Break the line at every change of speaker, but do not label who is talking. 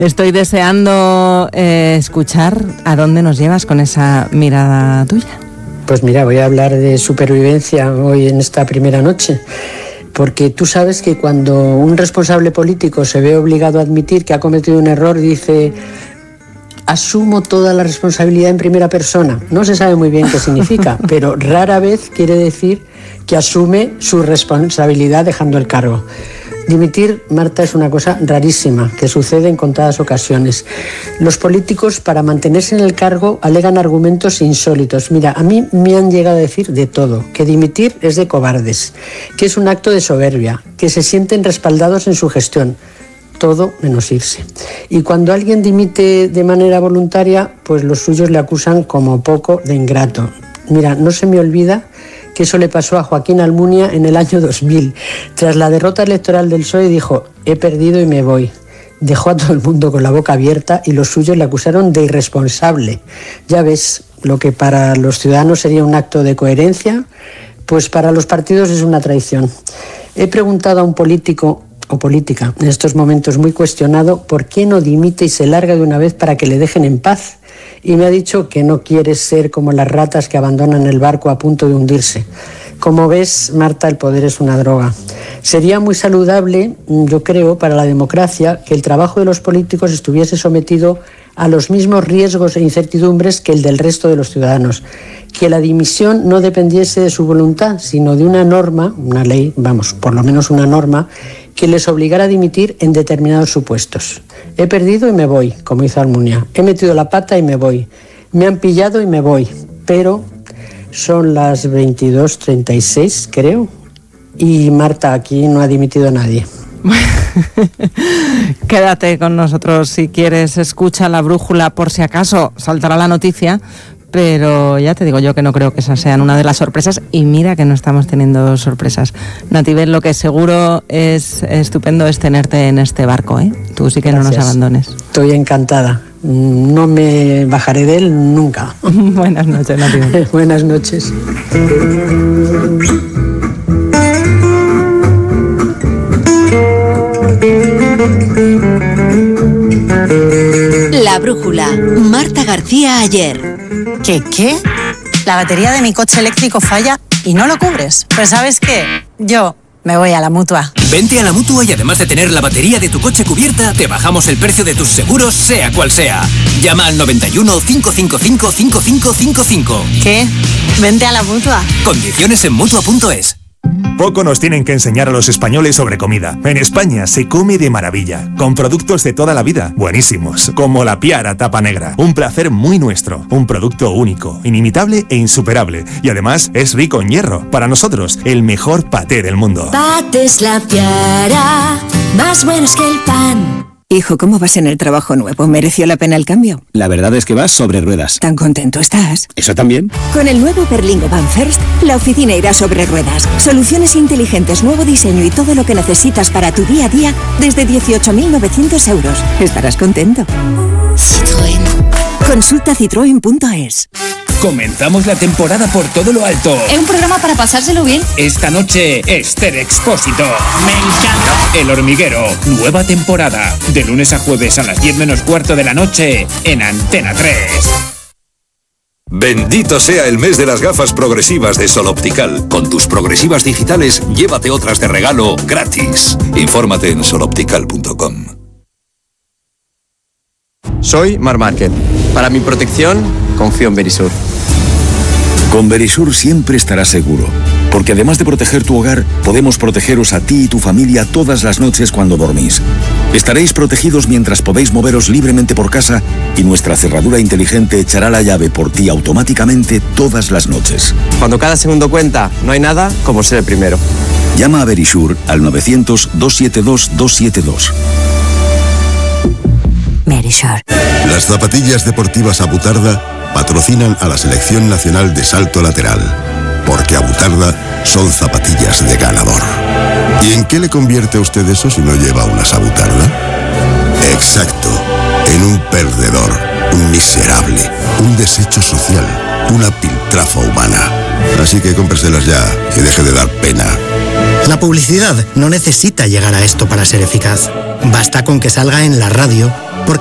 Estoy deseando escuchar a dónde nos llevas con esa mirada tuya.
Pues mira, voy a hablar de supervivencia hoy en esta primera noche, porque tú sabes que cuando un responsable político se ve obligado a admitir que ha cometido un error, dice: asumo toda la responsabilidad en primera persona. No se sabe muy bien qué significa, pero rara vez quiere decir que asume su responsabilidad dejando el cargo. Dimitir, Marta, es una cosa rarísima, que sucede en contadas ocasiones. Los políticos, para mantenerse en el cargo, alegan argumentos insólitos. Mira, a mí me han llegado a decir de todo, que dimitir es de cobardes, que es un acto de soberbia, que se sienten respaldados en su gestión. Todo menos irse. Y cuando alguien dimite de manera voluntaria, pues los suyos le acusan como poco de ingrato. Mira, no se me olvida que eso le pasó a Joaquín Almunia en el año 2000. Tras la derrota electoral del PSOE dijo: he perdido y me voy. Dejó a todo el mundo con la boca abierta y los suyos le acusaron de irresponsable. Ya ves, lo que para los ciudadanos sería un acto de coherencia, pues para los partidos es una traición. He preguntado a un político o política en estos momentos muy cuestionado por qué no dimite y se larga de una vez para que le dejen en paz. Y me ha dicho que no quiere ser como las ratas que abandonan el barco a punto de hundirse. Como ves, Marta, el poder es una droga. Sería muy saludable, yo creo, para la democracia que el trabajo de los políticos estuviese sometido a los mismos riesgos e incertidumbres que el del resto de los ciudadanos. Que la dimisión no dependiese de su voluntad, sino de una norma, una ley, vamos, por lo menos una norma, que les obligara a dimitir en determinados supuestos. He perdido y me voy, como hizo Almunia. He metido la pata y me voy. Me han pillado y me voy. Pero son las 22:36, creo. Y Marta, aquí no ha dimitido nadie.
Quédate con nosotros si quieres, escucha La Brújula por si acaso saltará la noticia, pero ya te digo yo que no creo que esas sean una de las sorpresas, y mira que no estamos teniendo sorpresas. Nativel, lo que seguro es estupendo es tenerte en este barco, ¿eh? Tú sí que Gracias. No nos abandones.
Estoy encantada, no me bajaré de él nunca.
Buenas noches, Nativel.
Buenas noches.
La Brújula, Marta García Ayer.
¿Qué? La batería de mi coche eléctrico falla y no lo cubres. Pues ¿sabes qué? Yo me voy a la Mutua.
Vente a la Mutua y además de tener la batería de tu coche cubierta, te bajamos el precio de tus seguros, sea cual sea. Llama al 91 555 5555.
¿Qué? Vente a la Mutua.
Condiciones en Mutua.es.
Poco nos tienen que enseñar a los españoles sobre comida. En España se come de maravilla, con productos de toda la vida, buenísimos, como la Piara Tapa Negra. Un placer muy nuestro, un producto único, inimitable e insuperable. Y además es rico en hierro. Para nosotros, el mejor paté del mundo.
Patés La Piara, más buenos que el pan.
Hijo, ¿cómo vas en el trabajo nuevo? ¿Mereció la pena el cambio?
La verdad es que vas sobre ruedas.
¿Tan contento estás?
¿Eso también?
Con el nuevo Berlingo Van First, la oficina irá sobre ruedas. Soluciones inteligentes, nuevo diseño y todo lo que necesitas para tu día a día desde 18.900 euros. Estarás contento.
Citroën.
Consulta citroen.es.
Comenzamos la temporada por todo lo alto.
Es un programa para pasárselo bien.
Esta noche, Esther Expósito. Me encanta. El Hormiguero, nueva temporada. De lunes a jueves a las 10 menos cuarto de la noche en Antena 3.
Bendito sea el mes de las gafas progresivas de Sol Optical. Con tus progresivas digitales, llévate otras de regalo gratis. Infórmate en soloptical.com.
Soy Mar Márquez. Para mi protección, confío en Verisur.
Con Verisur siempre estarás seguro, porque además de proteger tu hogar, podemos protegeros a ti y tu familia todas las noches cuando dormís. Estaréis protegidos mientras podéis moveros libremente por casa y nuestra cerradura inteligente echará la llave por ti automáticamente todas las noches.
Cuando cada segundo cuenta, no hay nada como ser el primero.
Llama a Verisur al 900-272-272.
Verisur.
Las zapatillas deportivas Abutarda patrocinan a la Selección Nacional de Salto Lateral, porque Abutarda son zapatillas de ganador. ¿Y en qué le convierte a usted eso si no lleva unas Abutarda? Exacto, en un perdedor, un miserable, un desecho social, una piltrafa humana. Así que cómpreselas ya y deje de dar pena.
La publicidad no necesita llegar a esto para ser eficaz. Basta con que salga en la radio